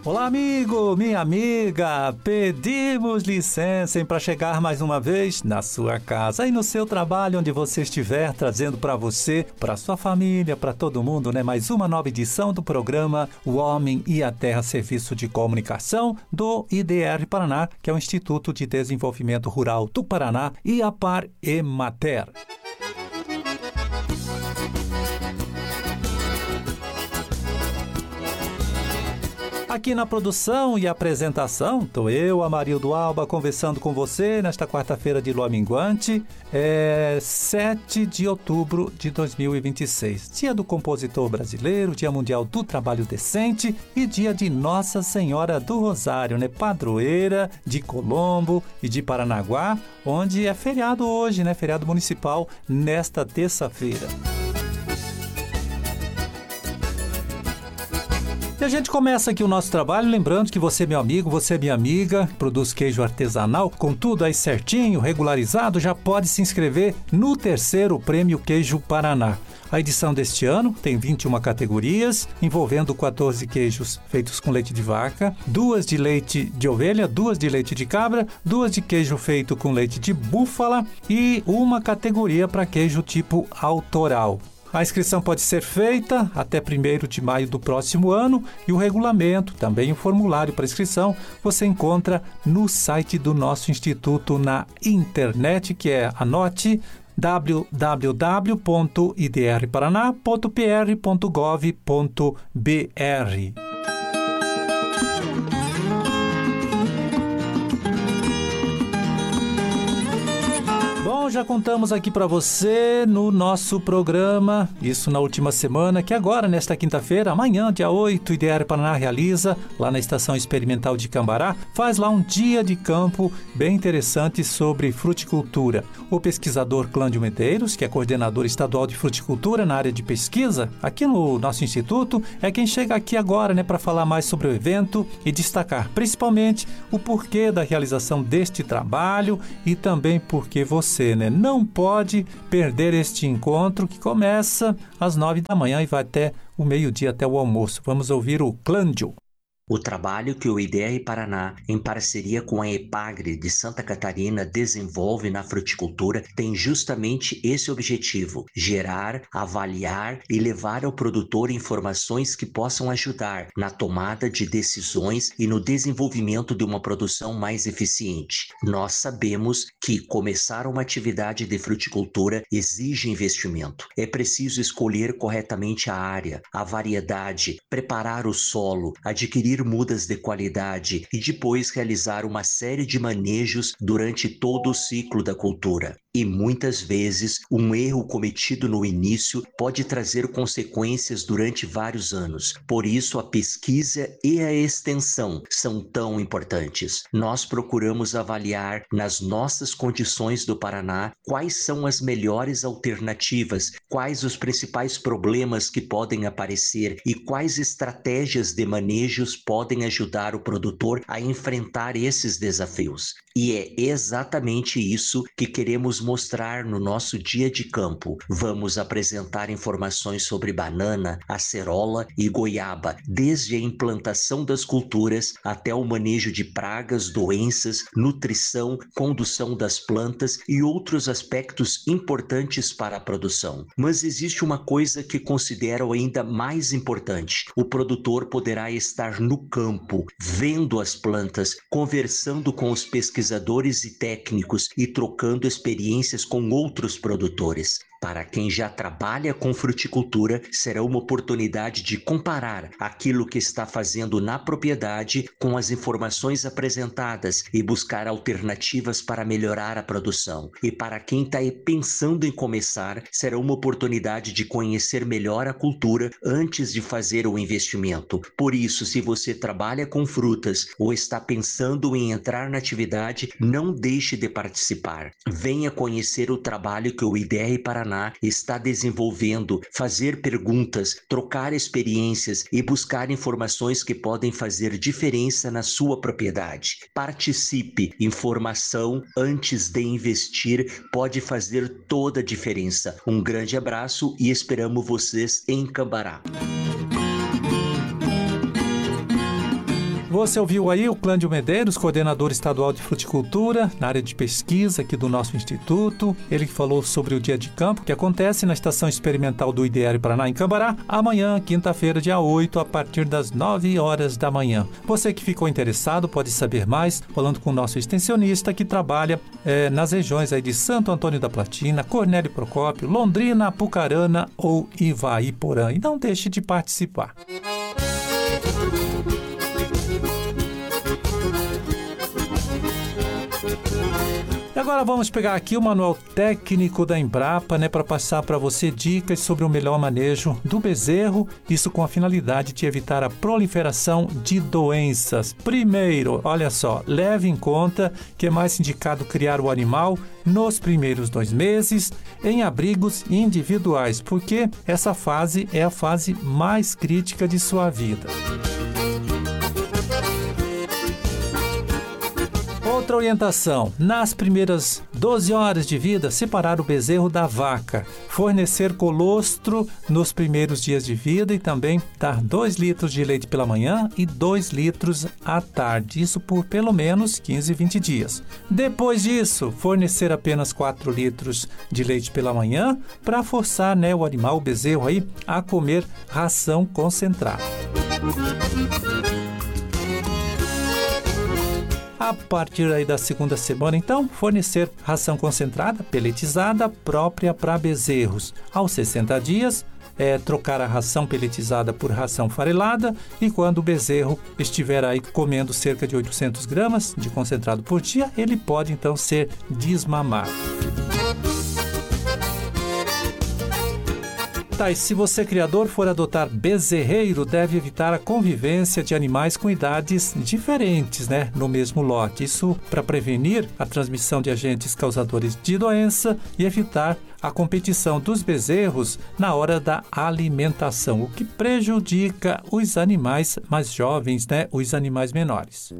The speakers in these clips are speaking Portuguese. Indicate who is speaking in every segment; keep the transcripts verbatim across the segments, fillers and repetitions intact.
Speaker 1: Olá, amigo, minha amiga, pedimos licença para chegar mais uma vez na sua casa e no seu trabalho, onde você estiver, trazendo para você, para sua família, para todo mundo, né? Mais uma nova edição do programa O Homem e a Terra, Serviço de Comunicação do I D R Paraná, que é o Instituto de Desenvolvimento Rural do Paraná, e a Par Emater. Aqui na produção e apresentação, estou eu, Amarildo Alba, conversando com você nesta quarta-feira de lua minguante, é sete de outubro de dois mil e vinte e seis. Dia do Compositor Brasileiro, Dia Mundial do Trabalho Decente e dia de Nossa Senhora do Rosário, né? Padroeira de Colombo e de Paranaguá, onde é feriado hoje, né? Feriado municipal nesta terça-feira. E a gente começa aqui o nosso trabalho, lembrando que você, meu amigo, você, minha amiga, produz queijo artesanal, com tudo aí certinho, regularizado, já pode se inscrever no terceiro Prêmio Queijo Paraná. A edição deste ano tem vinte e uma categorias, envolvendo quatorze queijos feitos com leite de vaca, duas de leite de ovelha, duas de leite de cabra, duas de queijo feito com leite de búfala e uma categoria para queijo tipo autoral. A inscrição pode ser feita até primeiro de maio do próximo ano e o regulamento, também o formulário para inscrição, você encontra no site do nosso instituto na internet, que é, anote, w w w ponto i d r paraná ponto p r ponto gov ponto b r. Já contamos aqui para você no nosso programa, isso na última semana, que agora, nesta quinta-feira, amanhã, dia oito, o I D R Paraná realiza, lá na Estação Experimental de Cambará, faz lá um dia de campo bem interessante sobre fruticultura. O pesquisador Clândio Medeiros, que é coordenador estadual de fruticultura na área de pesquisa, aqui no nosso instituto, é quem chega aqui agora, né, para falar mais sobre o evento e destacar principalmente o porquê da realização deste trabalho e também porque você, né, não pode perder este encontro que começa às nove da manhã e vai até o meio-dia, até o almoço. Vamos ouvir o Clândio.
Speaker 2: O trabalho que o I D R Paraná, em parceria com a EPAGRE de Santa Catarina, desenvolve na fruticultura tem justamente esse objetivo: gerar, avaliar e levar ao produtor informações que possam ajudar na tomada de decisões e no desenvolvimento de uma produção mais eficiente. Nós sabemos que começar uma atividade de fruticultura exige investimento. É preciso escolher corretamente a área, a variedade, preparar o solo, adquirir mudas de qualidade e depois realizar uma série de manejos durante todo o ciclo da cultura. E muitas vezes, um erro cometido no início pode trazer consequências durante vários anos. Por isso, a pesquisa e a extensão são tão importantes. Nós procuramos avaliar, nas nossas condições do Paraná, quais são as melhores alternativas, quais os principais problemas que podem aparecer e quais estratégias de manejos podem ajudar o produtor a enfrentar esses desafios. E é exatamente isso que queremos mostrar no nosso dia de campo. Vamos apresentar informações sobre banana, acerola e goiaba, desde a implantação das culturas até o manejo de pragas, doenças, nutrição, condução das plantas e outros aspectos importantes para a produção. Mas existe uma coisa que considero ainda mais importante: o produtor poderá estar no campo, vendo as plantas, conversando com os pesquisadores e técnicos e trocando experiências com outros produtores. Para quem já trabalha com fruticultura, será uma oportunidade de comparar aquilo que está fazendo na propriedade com as informações apresentadas e buscar alternativas para melhorar a produção. E para quem está pensando em começar, será uma oportunidade de conhecer melhor a cultura antes de fazer o investimento. Por isso, se você trabalha com frutas ou está pensando em entrar na atividade, não deixe de participar. Venha conhecer o trabalho que o I D R Paraná está desenvolvendo, fazer perguntas, trocar experiências e buscar informações que podem fazer diferença na sua propriedade. Participe. Informação antes de investir pode fazer toda a diferença. Um grande abraço e esperamos vocês em Cambará.
Speaker 1: Você ouviu aí o Clândio Medeiros, coordenador estadual de fruticultura, na área de pesquisa aqui do nosso instituto. Ele que falou sobre o dia de campo, que acontece na Estação Experimental do I D E A R Paraná, em Cambará, amanhã, quinta-feira, dia oito, a partir das nove horas da manhã. Você que ficou interessado pode saber mais falando com o nosso extensionista que trabalha é, nas regiões aí de Santo Antônio da Platina, Cornélio Procópio, Londrina, Apucarana ou Ivaiporã. E não deixe de participar. E agora vamos pegar aqui o manual técnico da Embrapa, né, para passar para você dicas sobre o melhor manejo do bezerro, isso com a finalidade de evitar a proliferação de doenças. Primeiro, olha só, leve em conta que é mais indicado criar o animal nos primeiros dois meses em abrigos individuais, porque essa fase é a fase mais crítica de sua vida. Outra orientação, nas primeiras doze horas de vida, separar o bezerro da vaca, fornecer colostro nos primeiros dias de vida e também dar dois litros de leite pela manhã e dois litros à tarde, isso por pelo menos quinze, vinte dias. Depois disso, fornecer apenas quatro litros de leite pela manhã para forçar, né, o animal, o bezerro aí, a comer ração concentrada. A partir aí da segunda semana, então, fornecer ração concentrada, peletizada, própria para bezerros. Aos sessenta dias, é, trocar a ração peletizada por ração farelada e quando o bezerro estiver aí comendo cerca de oitocentas gramas de concentrado por dia, ele pode então ser desmamado. E se você, criador, for adotar bezerreiro, deve evitar a convivência de animais com idades diferentes, né, no mesmo lote. Isso para prevenir a transmissão de agentes causadores de doença e evitar a competição dos bezerros na hora da alimentação, o que prejudica os animais mais jovens, né, os animais menores.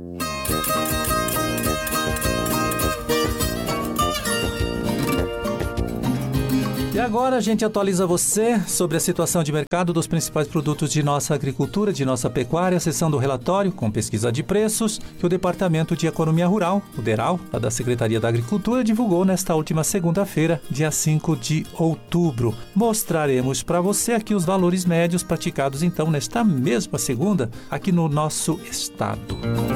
Speaker 1: E agora a gente atualiza você sobre a situação de mercado dos principais produtos de nossa agricultura, de nossa pecuária, acessando o relatório com pesquisa de preços que o Departamento de Economia Rural, o DERAL, lá da Secretaria da Agricultura, divulgou nesta última segunda-feira, dia cinco de outubro. Mostraremos para você aqui os valores médios praticados então nesta mesma segunda aqui no nosso estado.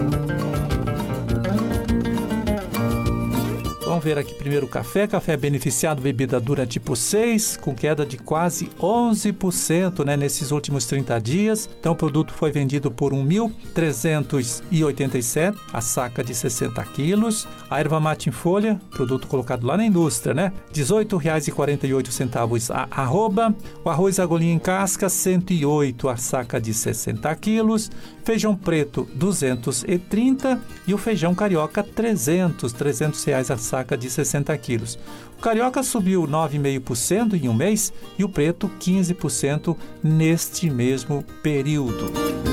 Speaker 1: Vamos ver aqui primeiro o café. Café beneficiado, bebida dura tipo seis, com queda de quase onze por cento, né, nesses últimos trinta dias. Então o produto foi vendido por um mil trezentos e oitenta e sete, a saca de sessenta quilos. A erva mate em folha, produto colocado lá na indústria, né, dezoito reais e quarenta e oito centavos a arroba. O arroz agulhinha em casca, cento e oito, a saca de sessenta quilos. Feijão preto, duzentos e trinta. E o feijão carioca, trezentos, trezentos reais a saca de sessenta quilos. O carioca subiu nove vírgula cinco por cento em um mês e o preto quinze por cento neste mesmo período.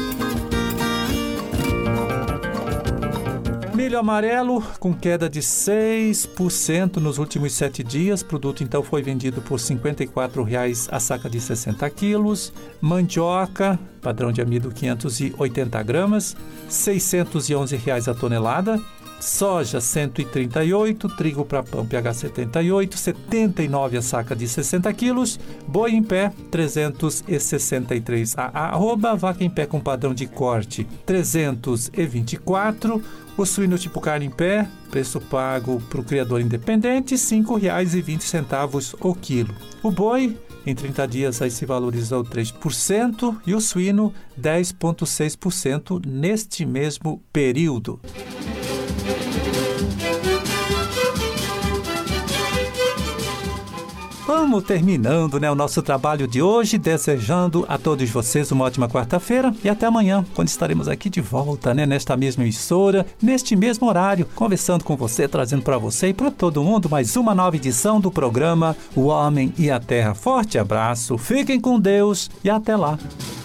Speaker 1: Milho amarelo com queda de seis por cento nos últimos sete dias. O produto então foi vendido por cinquenta e quatro reais a saca de sessenta quilos. Mandioca, padrão de amido quinhentos e oitenta gramas, seiscentos e onze reais a tonelada. Soja cento e trinta e oito, trigo para pão P H setenta e oito, setenta e nove a saca de sessenta quilos, boi em pé trezentos e sessenta e três a arroba, vaca em pé com padrão de corte trezentos e vinte e quatro, o suíno tipo carne em pé, preço pago para o criador independente, cinco reais e vinte centavos o quilo. O boi em trinta dias aí se valorizou três por cento e o suíno dez vírgula seis por cento neste mesmo período. Vamos terminando, né, o nosso trabalho de hoje, desejando a todos vocês uma ótima quarta-feira e até amanhã, quando estaremos aqui de volta, né, nesta mesma emissora, neste mesmo horário, conversando com você, trazendo para você e para todo mundo mais uma nova edição do programa O Homem e a Terra. Forte abraço, fiquem com Deus e até lá.